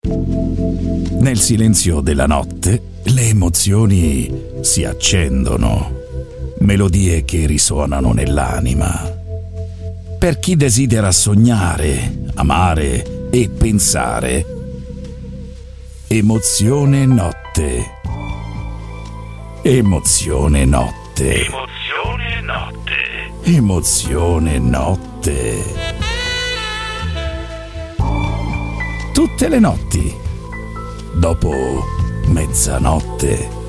Nel silenzio della notte le emozioni si accendono, melodie che risuonano nell'anima. Per chi desidera sognare, amare e pensare, Emozione Notte. Emozione Notte. Emozione Notte. Emozione Notte. Tutte le notti, dopo mezzanotte.